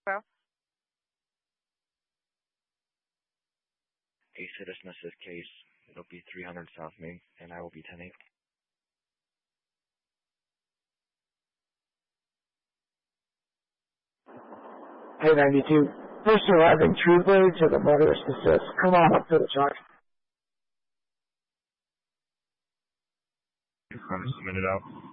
Well, Ace to dismiss this case. It'll be 300 South Main, and I will be 10-8. Hey, 92. First arriving True Blade to the motorist assist. Come on up to the charge. Submitted out.